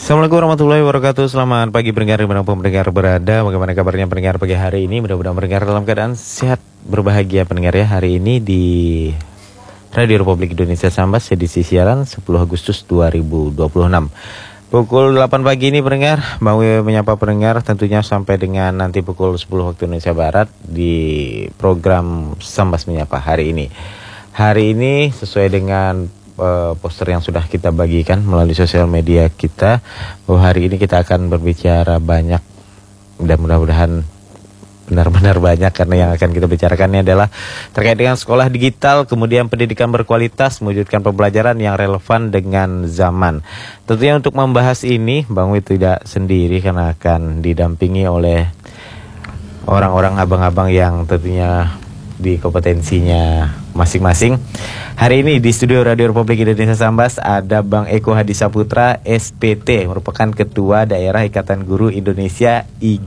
Assalamualaikum warahmatullahi wabarakatuh. Selamat pagi pendengar dimanapun pendengar berada. Bagaimana kabarnya pendengar pagi hari ini? Mudah-mudahan pendengar dalam keadaan sehat, berbahagia pendengar ya. Hari ini di Radio Republik Indonesia Sambas edisi siaran 10 Agustus 2026 pukul 8 pagi ini pendengar. Bang W menyapa pendengar tentunya sampai dengan nanti pukul 10 waktu Indonesia Barat di program Sambas Menyapa hari ini. Hari ini sesuai dengan poster yang sudah kita bagikan melalui sosial media kita, bahwa hari ini kita akan berbicara banyak dan mudah-mudahan benar-benar banyak, karena yang akan kita bicarakannya adalah terkait dengan sekolah digital, kemudian pendidikan berkualitas, mewujudkan pembelajaran yang relevan dengan zaman. Tentunya untuk membahas ini Bang Wi tidak sendiri karena akan didampingi oleh orang-orang abang-abang yang tentunya di kompetensinya masing-masing. Hari ini di studio Radio Republik Indonesia Sambas ada Bang Eko Hadisaputra SPT, merupakan Ketua Daerah Ikatan Guru Indonesia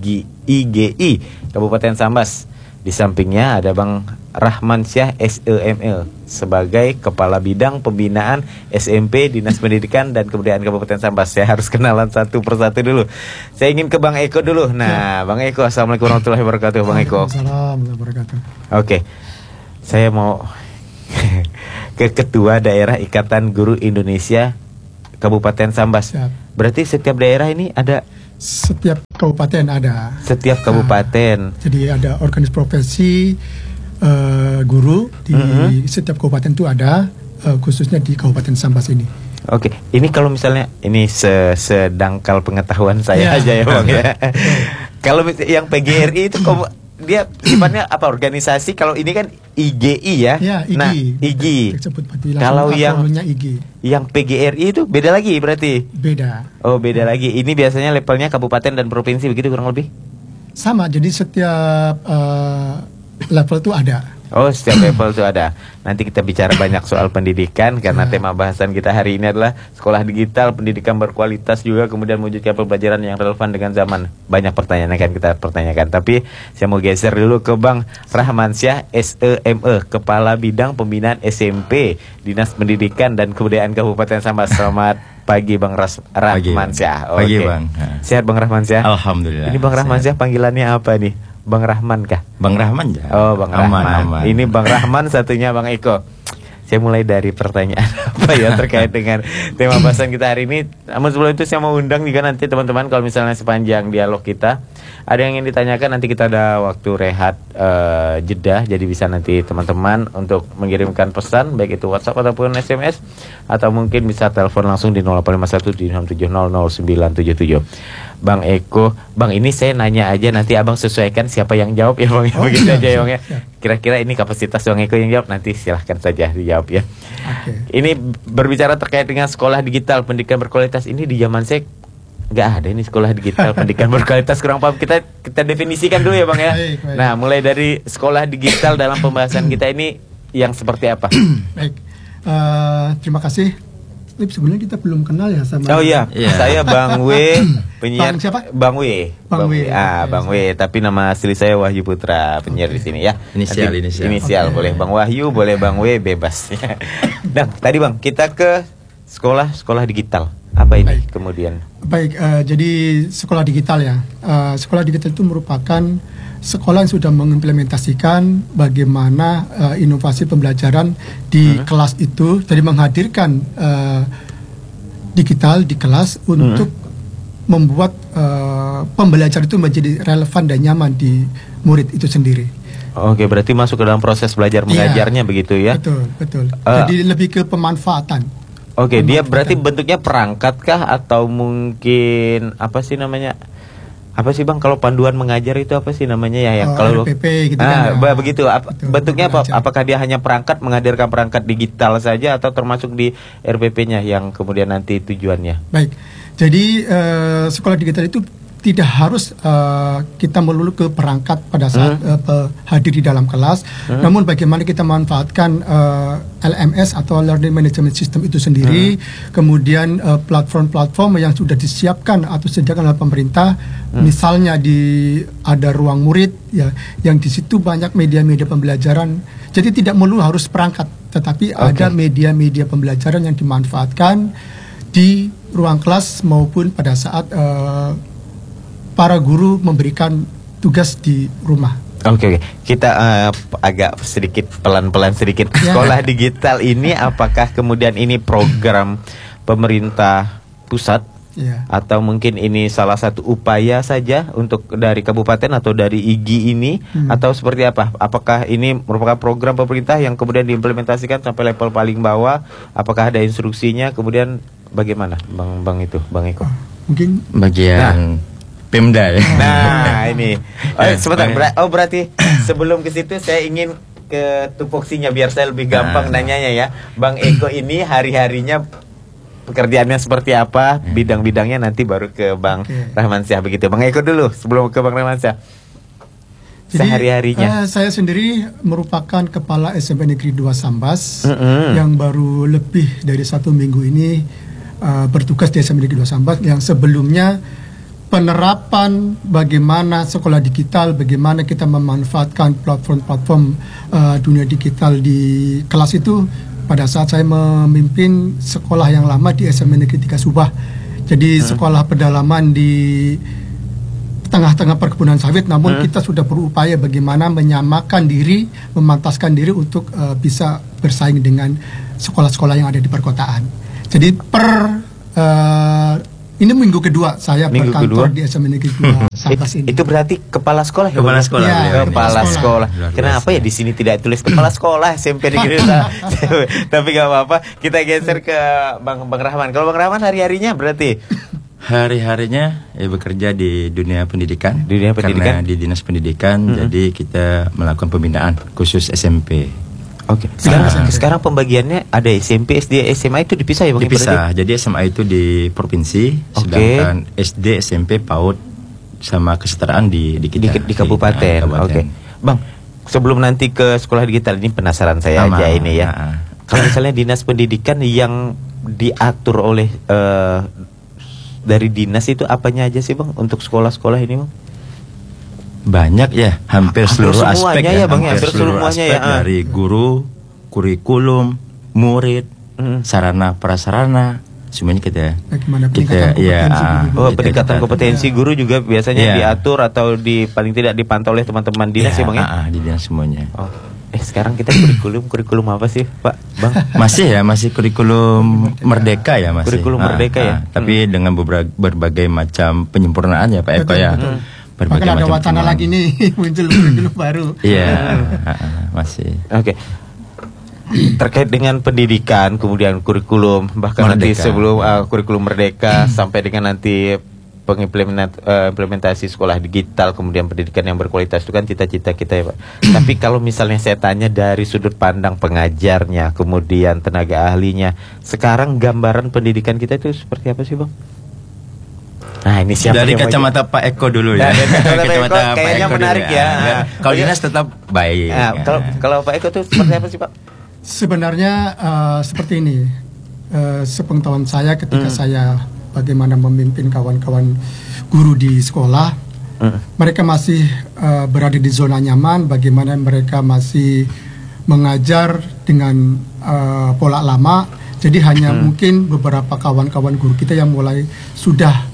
IGI Kabupaten Sambas. Di sampingnya ada Bang Rahmansyah SEML sebagai Kepala Bidang Pembinaan SMP Dinas Pendidikan dan Kebudayaan Kabupaten Sambas. Saya harus kenalan satu persatu dulu. Saya ingin ke Bang Eko dulu. Nah, Bang Eko, Assalamualaikum warahmatullahi wabarakatuh. Bang Eko. Assalamualaikum warahmatullahi wabarakatuh. Oke, saya mau ke Ketua Daerah Ikatan Guru Indonesia Kabupaten Sambas. Siap. Berarti setiap daerah ini ada? Setiap kabupaten ada. Setiap kabupaten. Jadi ada organisasi profesi guru di setiap kabupaten itu ada, khususnya di Kabupaten Sambas ini. Oke, ini kalau misalnya ini sedangkal pengetahuan saya aja ya Bang ya. Kalau yang PGRI itu dia sifatnya apa, organisasi? Kalau ini kan IGI ya. Ya, IGI. Nah, IGI. Kalau yang IGI. Yang PGRI itu beda lagi berarti? Beda. Oh, beda lagi. Ini biasanya levelnya kabupaten dan provinsi begitu kurang lebih? Sama, jadi setiap level itu ada. Oh, setiap level itu ada. Nanti kita bicara banyak soal pendidikan, karena tema bahasan kita hari ini adalah sekolah digital, pendidikan berkualitas juga, kemudian mewujudkan pembelajaran yang relevan dengan zaman. Banyak pertanyaan yang akan kita pertanyakan. Tapi saya mau geser dulu ke Bang Rahmansyah SEME, Kepala Bidang Pembinaan SMP Dinas Pendidikan dan Kebudayaan Kabupaten Sambas. Selamat pagi Bang Rahmansyah. Pagi Bang. Sehat Bang Rahmansyah? Alhamdulillah. Ini Bang Rahmansyah panggilannya apa nih? Bang Rahman kah? Bang Rahman ya. Oh, Bang Rahman. Aman. Ini Bang Rahman, satunya Bang Eko. Saya mulai dari pertanyaan apa ya terkait dengan tema bahasan kita hari ini. Namun sebelum itu saya mau undang juga nanti teman-teman, kalau misalnya sepanjang dialog kita ada yang ingin ditanyakan, nanti kita ada waktu rehat jeda, jadi bisa nanti teman-teman untuk mengirimkan pesan, baik itu WhatsApp ataupun SMS, atau mungkin bisa telepon langsung di 0851 di 6700977. Bang Eko, Bang, ini saya nanya aja, nanti Abang sesuaikan siapa yang jawab ya Bang. Begitu aja ya Bang ya. Kira-kira ini kapasitas Bang Eko yang jawab, nanti silahkan saja dijawab ya. Ini berbicara terkait dengan sekolah digital, pendidikan berkualitas. Ini di zaman saya nggak ada ini sekolah digital, pendidikan berkualitas, kurang paham. Kita definisikan dulu ya Bang ya. Baik. Nah, mulai dari sekolah digital dalam pembahasan kita ini yang seperti apa? Baik, terima kasih. Sebelumnya kita belum kenal ya sama. Oh iya, saya Bang W, penyiar. Bang siapa? Bang W. Bang W. Bang W. Tapi nama asli saya Wahyu Putra, penyiar di sini ya. Inisial boleh Bang Wahyu, boleh Bang W, bebas. Nah, tadi Bang, kita ke sekolah digital. Apa ini kemudian? Baik, jadi sekolah digital ya. Sekolah digital itu merupakan sekolah yang sudah mengimplementasikan bagaimana inovasi pembelajaran di kelas itu, jadi menghadirkan digital di kelas untuk membuat pembelajaran itu menjadi relevan dan nyaman di murid itu sendiri. Oke, berarti masuk ke dalam proses belajar mengajarnya begitu ya? Betul. Jadi lebih ke pemanfaatan. Oke, dia berarti bentuknya perangkat kah atau mungkin apa sih namanya? Apa sih Bang, kalau panduan mengajar itu apa sih namanya ya, yang kalau RPP gitu kan ya. Begitu. Bentuknya apa? Apakah dia hanya perangkat, menghadirkan perangkat digital saja, atau termasuk di RPP-nya yang kemudian nanti tujuannya? Baik. Jadi sekolah digital itu tidak harus kita melulu ke perangkat pada saat hadir di dalam kelas, namun bagaimana kita memanfaatkan LMS atau Learning Management System itu sendiri, kemudian platform-platform yang sudah disiapkan atau disediakan oleh pemerintah, misalnya ada ruang murid ya, yang di situ banyak media-media pembelajaran. Jadi tidak melulu harus perangkat, tetapi ada media-media pembelajaran yang dimanfaatkan di ruang kelas maupun pada saat para guru memberikan tugas di rumah. Oke. Kita agak sedikit pelan-pelan sedikit. Ya. Sekolah digital ini apakah kemudian ini program pemerintah pusat? Ya. Atau mungkin ini salah satu upaya saja untuk dari kabupaten atau dari IGI ini atau seperti apa? Apakah ini merupakan program pemerintah yang kemudian diimplementasikan sampai level paling bawah? Apakah ada instruksinya? Kemudian bagaimana, Bang Eko? Mungkin bagian Pemda ya. Nah, ini. Sebentar. Berarti sebelum ke situ saya ingin ke tupoksinya biar saya lebih gampang nanyanya ya. Bang Eko ini hari-harinya pekerjaannya seperti apa, bidang-bidangnya nanti baru ke Bang Rahmansyah begitu. Bang Eko dulu sebelum ke Bang Rahmansyah. Sehari-harinya. Saya sendiri merupakan kepala SMP Negeri 2 Sambas yang baru lebih dari 1 minggu ini bertugas di SMP Negeri 2 Sambas, yang sebelumnya penerapan bagaimana sekolah digital, bagaimana kita memanfaatkan platform-platform dunia digital di kelas itu pada saat saya memimpin sekolah yang lama di SMP Negeri 3 Subah. Jadi sekolah pedalaman di tengah-tengah perkebunan sawit, namun kita sudah berupaya bagaimana menyamakan diri, memantaskan diri untuk bisa bersaing dengan sekolah-sekolah yang ada di perkotaan. Jadi ini minggu kedua saya berkantor di SMP Negeri 2 Sambas ini. Itu berarti kepala sekolah ya? Kepala sekolah. Ya, Kepala sekolah. Kenapa ya di sini tidak tulis kepala sekolah SMP Negeri 2? Tapi gak apa-apa. Kita geser ke Bang Rahman. Kalau Bang Rahman hari-harinya berarti? Hari-harinya bekerja di dunia pendidikan. Dunia pendidikan? Karena di dinas pendidikan, jadi kita melakukan pembinaan khusus SMP. Oke. Sekarang pembagiannya ada SMP, SD, SMA itu dipisah ya Bang? Dipisah. Jadi SMA itu di provinsi, sedangkan SD, SMP, PAUD sama kesetaraan di kita di kabupaten. Oke. Bang, sebelum nanti ke sekolah digital ini penasaran saya aja ini ya. Kalau misalnya dinas pendidikan yang diatur oleh dari dinas itu apanya aja sih Bang untuk sekolah-sekolah ini Bang? Banyak ya, hampir seluruh aspek ya, Bang, hampir seluruh aspek ya. Dari guru, kurikulum, murid, sarana prasarana, semuanya kita peningkatan kompetensi guru juga biasanya diatur atau paling tidak dipantau oleh teman-teman dinas ya Bang ya? Di dinas semuanya. Sekarang kita kurikulum apa sih Pak Bang? Masih kurikulum merdeka ya masih. Kurikulum merdeka ya. Tapi dengan berbagai macam penyempurnaan ya Pak Eko ya. Bahkan ada wacana lagi nih muncul kurikulum baru. Iya, masih. Oke. Terkait dengan pendidikan, kemudian kurikulum, bahkan merdeka. Nanti sebelum kurikulum merdeka sampai dengan nanti implementasi sekolah digital, kemudian pendidikan yang berkualitas itu kan cita-cita kita ya Pak. Tapi kalau misalnya saya tanya dari sudut pandang pengajarnya, kemudian tenaga ahlinya, sekarang gambaran pendidikan kita itu seperti apa sih Bang? Nah ini siapa dari kacamata Pak Eko dulu ya. Kacamata kayaknya Eko menarik ya. Kalau dinas tetap baik. Kalau Pak Eko itu seperti apa sih Pak? Sebenarnya seperti ini. Sepengetahuan saya ketika saya bagaimana memimpin kawan-kawan guru di sekolah, mereka masih berada di zona nyaman. Bagaimana mereka masih mengajar dengan pola lama. Jadi hanya mungkin beberapa kawan-kawan guru kita yang sudah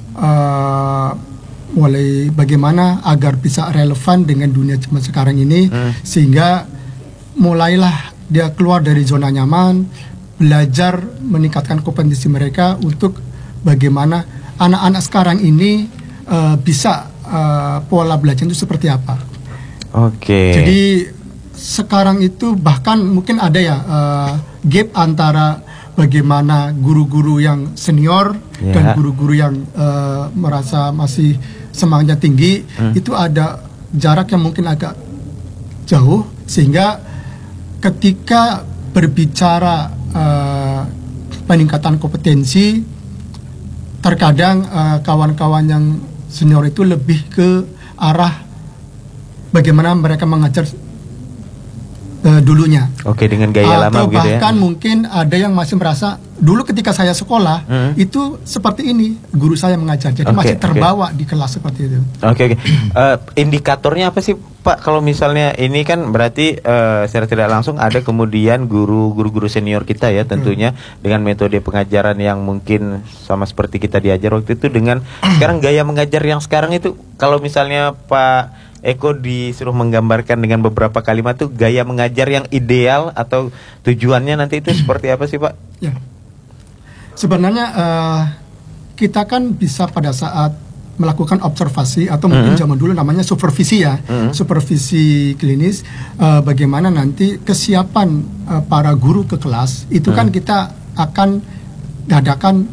mulai bagaimana agar bisa relevan dengan dunia zaman sekarang ini, sehingga mulailah dia keluar dari zona nyaman, belajar meningkatkan kompetensi mereka untuk bagaimana anak-anak sekarang ini bisa pola belajar itu seperti apa. Oke. Jadi sekarang itu bahkan mungkin ada ya gap antara bagaimana guru-guru yang senior dan guru-guru yang merasa masih semangatnya tinggi, itu ada jarak yang mungkin agak jauh, sehingga ketika berbicara peningkatan kompetensi, terkadang kawan-kawan yang senior itu lebih ke arah bagaimana mereka mengajar dulunya. Oke, dengan gaya lama atau begitu ya. bahkan mungkin ada yang masih merasa dulu ketika saya sekolah itu seperti ini guru saya mengajar, jadi masih terbawa di kelas seperti itu. Oke. Indikatornya apa sih Pak? Kalau misalnya ini kan berarti secara tidak langsung ada kemudian guru-guru senior kita ya tentunya dengan metode pengajaran yang mungkin sama seperti kita diajar waktu itu dengan sekarang gaya mengajar yang sekarang itu, kalau misalnya Pak Eko disuruh menggambarkan dengan beberapa kalimat tuh gaya mengajar yang ideal atau tujuannya nanti itu seperti apa sih Pak? Ya, sebenarnya kita kan bisa pada saat melakukan observasi atau mungkin zaman dulu namanya supervisi ya, supervisi klinis, bagaimana nanti kesiapan para guru ke kelas itu kan kita akan adakan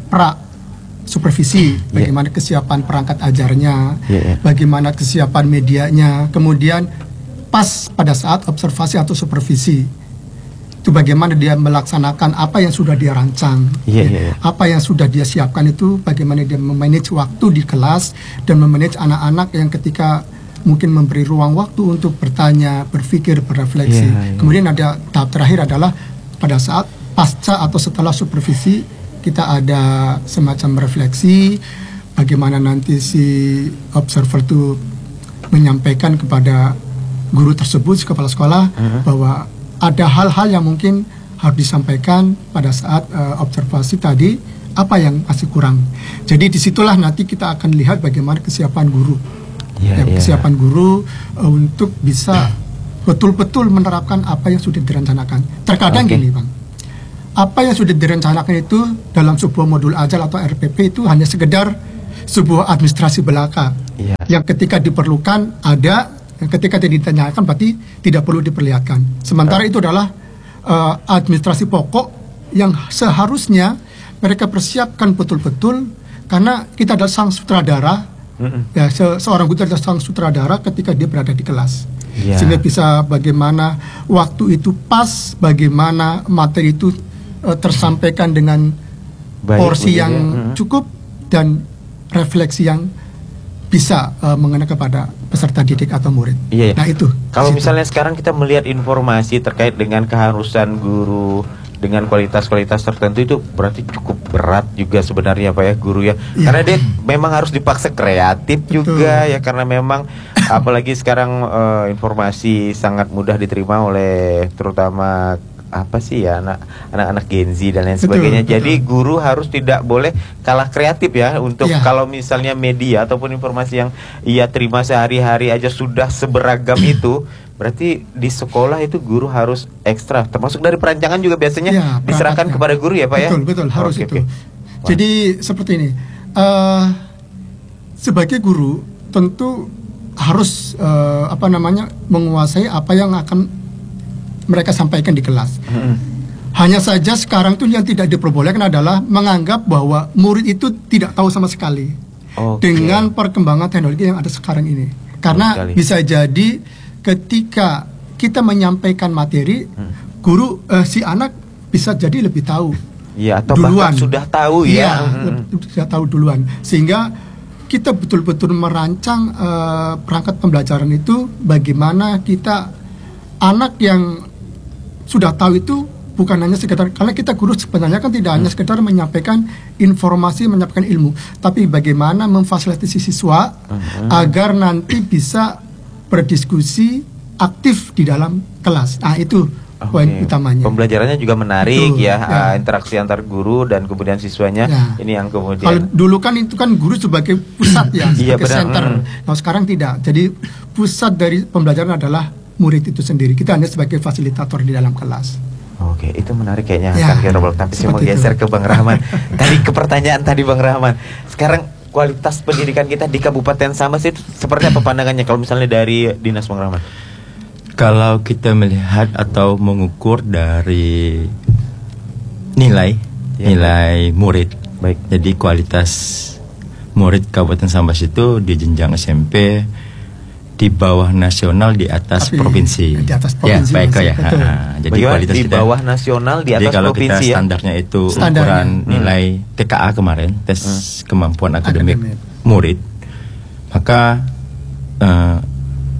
supervisi, bagaimana kesiapan perangkat ajarnya, bagaimana kesiapan medianya, kemudian pas pada saat observasi atau supervisi itu bagaimana dia melaksanakan apa yang sudah dia rancang, apa yang sudah dia siapkan, itu bagaimana dia memanage waktu di kelas dan memanage anak-anak yang ketika mungkin memberi ruang waktu untuk bertanya, berpikir, berefleksi. Kemudian ada tahap terakhir adalah pada saat pasca atau setelah supervisi kita ada semacam refleksi, bagaimana nanti si observer itu menyampaikan kepada guru tersebut, si kepala sekolah, bahwa ada hal-hal yang mungkin harus disampaikan pada saat observasi tadi, apa yang masih kurang. Jadi disitulah nanti kita akan lihat bagaimana kesiapan guru, kesiapan guru untuk bisa betul-betul menerapkan apa yang sudah direncanakan. Terkadang gini Bang, apa yang sudah direncanakan itu dalam sebuah modul ajar atau RPP itu hanya sekedar sebuah administrasi belaka yang ketika diperlukan ada, yang ketika tidak ditanyakan berarti tidak perlu diperlihatkan. Sementara itu adalah administrasi pokok yang seharusnya mereka persiapkan betul-betul, karena kita adalah sang sutradara, ya, seorang guru adalah sang sutradara ketika dia berada di kelas. Sehingga bisa bagaimana waktu itu pas, bagaimana materi itu tersampaikan dengan porsi yang cukup dan refleksi yang bisa mengena kepada peserta didik atau murid. Nah itu. Kalau misalnya sekarang kita melihat informasi terkait dengan keharusan guru dengan kualitas-kualitas tertentu, itu berarti cukup berat juga sebenarnya Pak ya guru ya. Karena dia memang harus dipaksa kreatif juga ya, karena memang apalagi sekarang informasi sangat mudah diterima oleh terutama anak-anak Gen Z dan lain sebagainya. Jadi guru harus tidak boleh kalah kreatif ya untuk kalau misalnya media ataupun informasi yang ia terima sehari-hari aja sudah seberagam itu, berarti di sekolah itu guru harus ekstra, termasuk dari perancangan juga biasanya diserahkan kepada guru ya Pak ya. Betul harus itu. Jadi seperti ini, sebagai guru tentu harus menguasai apa yang akan mereka sampaikan di kelas. Hanya saja sekarang tuh yang tidak diperbolehkan adalah menganggap bahwa murid itu tidak tahu sama sekali dengan perkembangan teknologi yang ada sekarang ini. Karena bisa jadi ketika kita menyampaikan materi, guru si anak bisa jadi lebih tahu. Atau duluan. Bahkan sudah tahu sudah tahu duluan. Sehingga kita betul-betul merancang perangkat pembelajaran itu bagaimana kita anak yang sudah tahu itu bukan hanya sekedar, karena kita guru sebenarnya kan tidak hanya sekedar menyampaikan informasi, menyampaikan ilmu, tapi bagaimana memfasilitasi siswa agar nanti bisa berdiskusi aktif di dalam kelas. Nah itu poin utamanya. Pembelajarannya juga menarik interaksi antar guru dan kemudian siswanya. Ini yang kemudian. Kalau dulu kan itu kan guru sebagai pusat sebagai center. Nah sekarang tidak. Jadi pusat dari pembelajaran adalah murid itu sendiri. Kita hanya sebagai fasilitator di dalam kelas. Oke, itu menarik kayaknya akan Robert. Tapi saya mau geser ke Bang Rahman. Tadi ke pertanyaan tadi Bang Rahman. Sekarang kualitas pendidikan kita di Kabupaten Sambas itu seperti apa pandangannya kalau misalnya dari Dinas Bang Rahman? Kalau kita melihat atau mengukur dari nilai murid. Baik. Jadi kualitas murid Kabupaten Sambas itu di jenjang SMP di bawah nasional, di atas provinsi. Di atas provinsi. Jadi kualitas di bawah nasional, di atas jadi kalau provinsi. Kita standarnya itu ukuran nilai TKA kemarin, tes kemampuan akademik murid, maka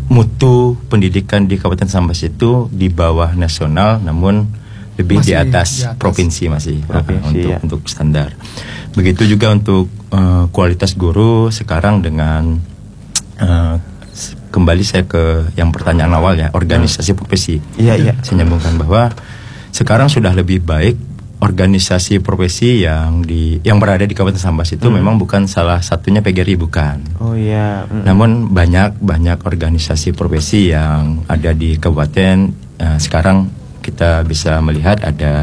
mutu pendidikan di Kabupaten Sambas itu di bawah nasional, namun lebih di atas provinsi masih untuk standar. Begitu juga untuk kualitas guru sekarang dengan kembali saya ke yang pertanyaan awal ya, organisasi profesi. Saya nyambungkan bahwa sekarang sudah lebih baik organisasi profesi yang berada di Kabupaten Sambas itu memang bukan salah satunya PGRI, bukan. Namun banyak organisasi profesi yang ada di kabupaten. Sekarang kita bisa melihat ada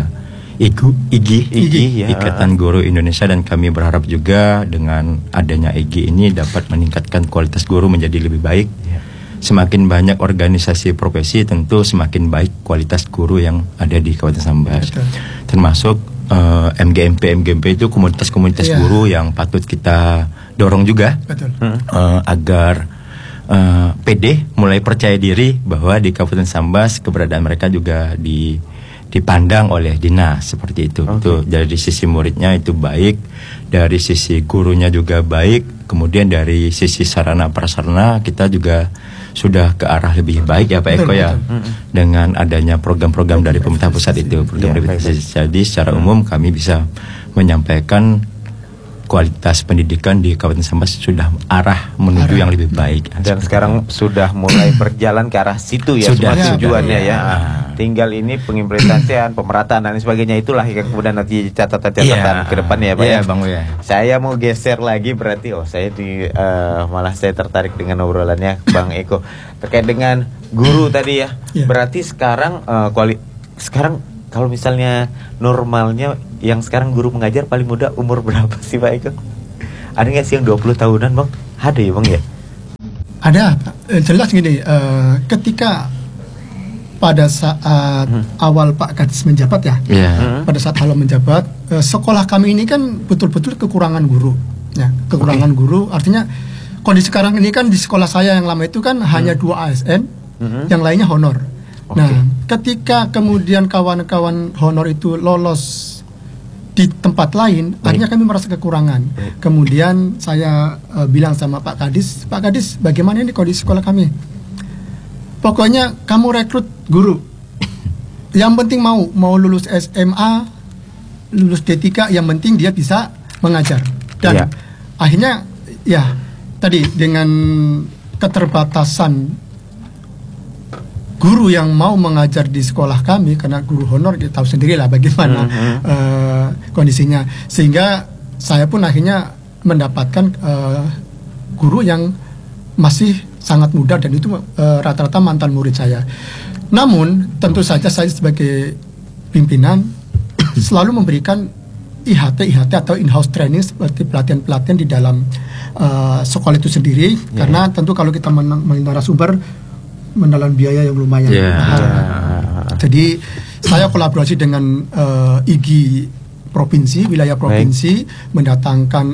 IGI, Ikatan Guru Indonesia, dan kami berharap juga dengan adanya IGI ini dapat meningkatkan kualitas guru menjadi lebih baik. Semakin banyak organisasi profesi, tentu semakin baik kualitas guru yang ada di Kabupaten Sambas. Termasuk MGMP itu komunitas-komunitas guru yang patut kita dorong juga. Agar PD mulai percaya diri bahwa di Kabupaten Sambas keberadaan mereka juga dipandang oleh dinas seperti itu. Itu dari sisi muridnya itu baik, dari sisi gurunya juga baik, kemudian dari sisi sarana prasarana kita juga sudah ke arah lebih baik ya Pak Eko ya, dengan adanya program-program dari pemerintah pusat itu, program revitalisasi. Jadi secara umum kami bisa menyampaikan kualitas pendidikan di Kabupaten Sambas sudah arah menuju yang lebih baik. Dan sekarang sudah mulai berjalan ke arah situ ya, sudah tujuannya ya. Tinggal ini pengimplementasian, pemerataan dan sebagainya, itulah yang kemudian nanti catatan ke depan ya Pak ya. Bang ya. Saya mau geser lagi berarti malah saya tertarik dengan obrolannya Bang Eko terkait dengan guru tadi ya. Berarti sekarang sekarang kalau misalnya normalnya yang sekarang guru mengajar paling muda umur berapa sih Pak Eko? Ada nggak sih yang 20 tahunan Bang? Ada ya Bang ya? Ada Pak. Jelas gini, ketika pada saat awal Pak Kadis menjabat ya, pada saat awal menjabat, sekolah kami ini kan betul-betul kekurangan guru. Ya, kekurangan guru artinya kondisi sekarang ini kan di sekolah saya yang lama itu kan hanya 2 ASN, yang lainnya honor. Nah, ketika kemudian kawan-kawan honor itu lolos di tempat lain, akhirnya kami merasa kekurangan. Kemudian saya bilang sama Pak Kadis, bagaimana ini kondisi sekolah kami? Pokoknya kamu rekrut guru. Yang penting mau lulus SMA, lulus D3, yang penting dia bisa mengajar. Dan akhirnya ya tadi dengan keterbatasan guru yang mau mengajar di sekolah kami, karena guru honor kita tahu sendiri lah bagaimana kondisinya, sehingga saya pun akhirnya mendapatkan guru yang masih sangat muda, dan itu rata-rata mantan murid saya. Namun tentu saja saya sebagai pimpinan selalu memberikan IHT atau in-house training, seperti pelatihan-pelatihan di dalam sekolah itu sendiri, karena tentu kalau kita narasumber menelan biaya yang lumayan mahal. Jadi saya kolaborasi dengan IGI provinsi, wilayah provinsi, mendatangkan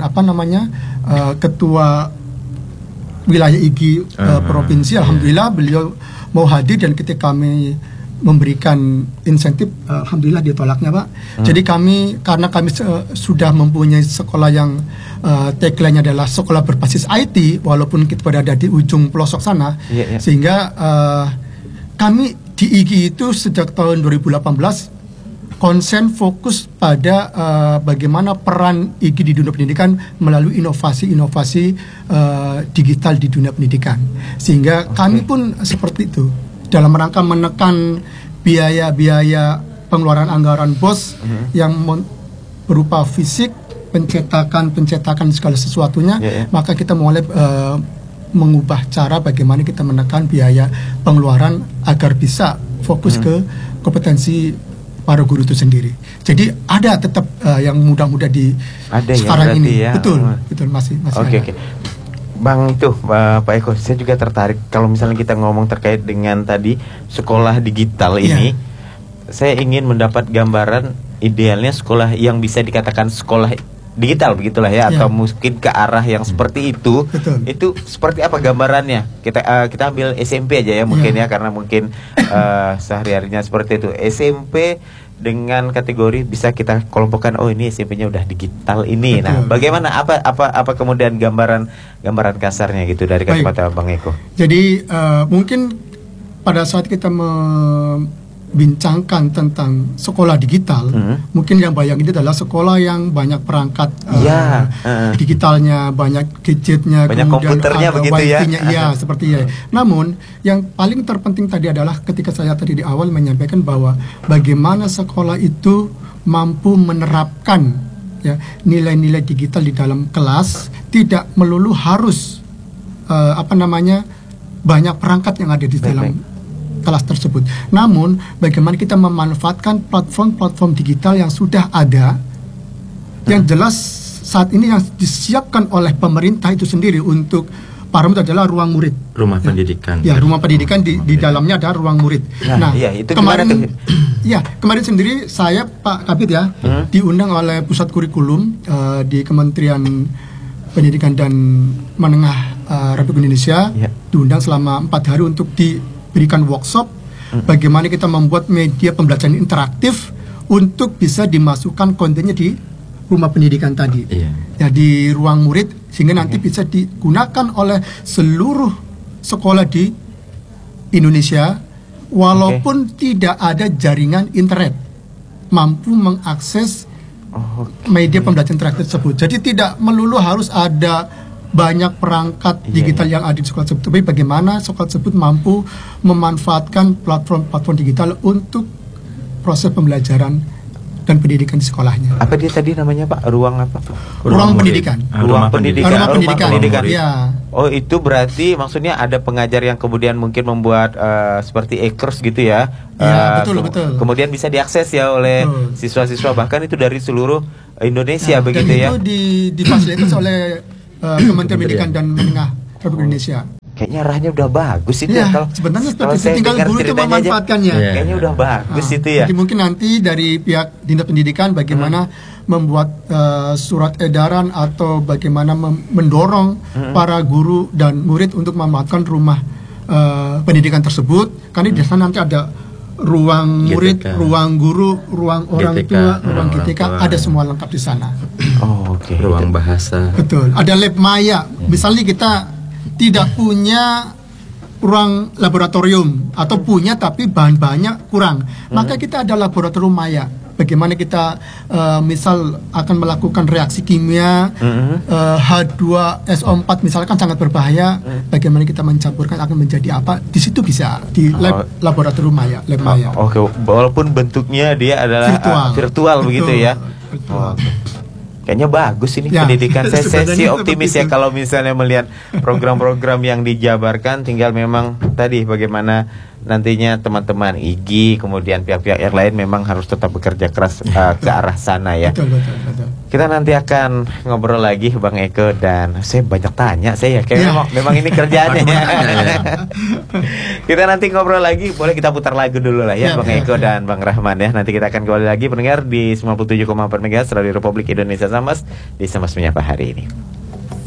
ketua wilayah IGI provinsi. Alhamdulillah beliau mau hadir, dan ketika kami memberikan insentif, alhamdulillah ditolaknya Pak. Jadi karena kami sudah mempunyai sekolah yang tagline-nya adalah sekolah berbasis IT, walaupun kita berada di ujung pelosok sana, sehingga kami di IGI itu sejak tahun 2018 konsen fokus pada bagaimana peran IGI di dunia pendidikan melalui inovasi-inovasi digital di dunia pendidikan, sehingga kami pun seperti itu dalam rangka menekan biaya-biaya pengeluaran anggaran BOS yang berupa fisik, pencetakan segala sesuatunya, maka kita mulai mengubah cara bagaimana kita menekan biaya pengeluaran agar bisa fokus ke kompetensi para guru itu sendiri. Jadi ada tetap yang muda-muda di sekarang ini. Betul, masih ada. Bang Pak Eko, saya juga tertarik kalau misalnya kita ngomong terkait dengan tadi sekolah digital ini, saya ingin mendapat gambaran idealnya sekolah yang bisa dikatakan sekolah digital begitulah ya, atau mungkin ke arah yang seperti itu. Itu seperti apa gambarannya? Kita ambil SMP aja ya mungkin ya, karena mungkin sehari-harinya seperti itu. SMP dengan kategori bisa kita kelompokkan, oh ini SMP-nya udah digital ini. Betul. Nah, bagaimana apa kemudian gambaran kasarnya gitu dari kacamata Bang Eko? Jadi mungkin pada saat kita membincangkan tentang sekolah digital, mungkin yang bayang ini adalah sekolah yang banyak perangkat digitalnya, banyak gadgetnya, banyak kemudian komputernya ada begitu ya. wifi-nya, iya seperti ya. Namun yang paling terpenting tadi adalah ketika saya tadi di awal menyampaikan bahwa bagaimana sekolah itu mampu menerapkan ya nilai-nilai digital di dalam kelas, tidak melulu harus banyak perangkat yang ada di dalam kelas tersebut. Namun bagaimana kita memanfaatkan platform-platform digital yang sudah ada, yang jelas saat ini yang disiapkan oleh pemerintah itu sendiri untuk para murid adalah ruang murid. Rumah pendidikan. Ya, rumah pendidikan di dalamnya ada ruang murid. Nah, itu kemarin kemarin sendiri saya Pak Kabit ya diundang oleh Pusat Kurikulum di Kementerian Pendidikan dan Menengah Republik Indonesia, diundang selama 4 hari untuk diberikan workshop bagaimana kita membuat media pembelajaran interaktif untuk bisa dimasukkan kontennya di rumah pendidikan tadi, ya di ruang murid, sehingga nanti bisa digunakan oleh seluruh sekolah di Indonesia walaupun tidak ada jaringan internet, mampu mengakses media pembelajaran interaktif tersebut. Jadi tidak melulu harus ada banyak perangkat digital yang ada di sekolah tersebut, tapi bagaimana sekolah tersebut mampu memanfaatkan platform-platform digital untuk proses pembelajaran dan pendidikan di sekolahnya. Apa dia tadi namanya Pak? Ruang apa? Ruang pendidikan. Ruang pendidikan. Rumah pendidikan. Ya. Oh, itu berarti maksudnya ada pengajar yang kemudian mungkin membuat seperti e-course gitu ya. Iya, betul. Kemudian bisa diakses ya oleh siswa-siswa, bahkan itu dari seluruh Indonesia begitu dan ya. Dan itu difasilitas oleh Kementerian Pendidikan dan Menengah Republik Indonesia. Kayaknya arahnya udah bagus itu ya. Kalau Sebenarnya seperti itu, saya tinggal dengar guru itu ceritanya memanfaatkannya. Kayaknya udah bagus itu ya. Jadi mungkin nanti dari pihak Dinas Pendidikan bagaimana membuat surat edaran atau bagaimana mendorong para guru dan murid untuk memanfaatkan rumah pendidikan tersebut. Karena di sana nanti ada ruang murid, ruang guru, ruang orang tua, ruang GTK, ada semua lengkap di sana. Oh, oke. Ruang bahasa. Betul. Ada lab maya. Misalnya kita tidak punya ruang laboratorium atau punya tapi bahan-bahannya kurang, maka kita ada laboratorium maya. Bagaimana kita misal akan melakukan reaksi kimia H2SO4 misalkan sangat berbahaya, bagaimana kita mencampurkan akan menjadi apa, di situ bisa di lab laboratorium maya, lab maya. Oke, walaupun bentuknya dia adalah virtual begitu ya. Virtual. Kayaknya bagus ini pendidikan. Saya sih optimis ya kalau misalnya melihat program-program yang dijabarkan. Tinggal memang tadi bagaimana nantinya teman-teman IGI kemudian pihak-pihak yang lain memang harus tetap bekerja keras ke arah sana ya. Betul. Kita nanti akan ngobrol lagi Bang Eko, dan saya banyak tanya memang ini kerjaannya ya. Kita nanti ngobrol lagi, boleh kita putar lagu dulu lah ya, Bang Eko dan Bang Rahman ya. Nanti kita akan kembali lagi pendengar di 97,4 MHz Radio Republik Indonesia Samas di Samas Menyapa hari ini.